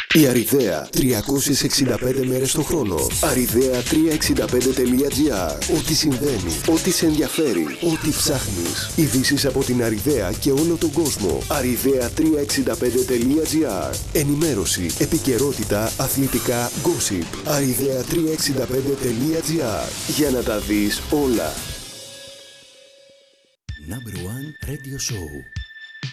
Η Αριδαία 365 μέρες το χρόνο. Arridea365.gr. Ό,τι συμβαίνει, ό,τι σε ενδιαφέρει, ό,τι ψάχνεις. Ειδήσεις από την Αριδαία και όλο τον κόσμο. Arridea365.gr. Ενημέρωση, επικαιρότητα, αθλητικά, gossip. Arridea365.gr. Για να τα δεις όλα. Number 1 Radio Show.